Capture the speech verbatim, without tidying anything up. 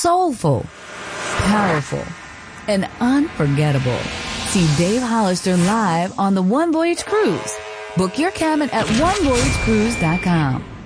soulful, powerful, and unforgettable. See Dave Hollister live on the One Voyage Cruise. Book your cabin at one voyage cruise dot com.